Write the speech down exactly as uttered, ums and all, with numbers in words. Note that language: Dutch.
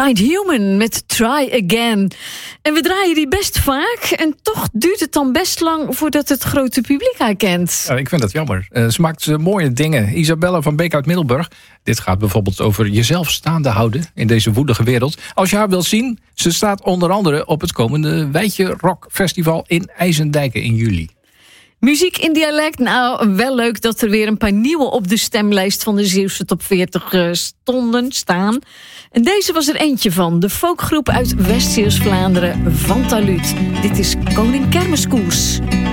Blind Human met Try Again. En we draaien die best vaak en toch duurt het dan best lang voordat het grote publiek haar kent. Ja, ik vind dat jammer. Uh, ze maakt uh, mooie dingen. Isabella van Beek uit Middelburg. Dit gaat bijvoorbeeld over jezelf staande houden in deze woelige wereld. Als je haar wilt zien, ze staat onder andere op het komende Weitje Rock Festival in IJsendijken in juli. Muziek in dialect, nou wel leuk dat er weer een paar nieuwe op de stemlijst van de Zeeuwse top veertig uh, stonden, staan. En deze was er eentje van, de folkgroep uit West-Zeeuws-Vlaanderen, Van Taluut. Dit is Koning Kermiskoers.